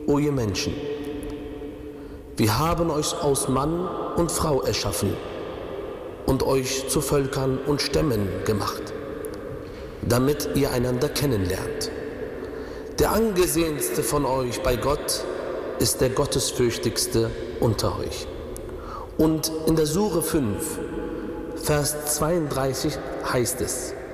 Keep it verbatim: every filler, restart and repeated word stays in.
o ihr Menschen, wir haben euch aus Mann und Frau erschaffen und euch zu Völkern und Stämmen gemacht, damit ihr einander kennenlernt. Der angesehenste von euch bei Gott ist der Gottesfürchtigste unter euch. Und in der Sure fünf, Vers zweiunddreißig heißt es: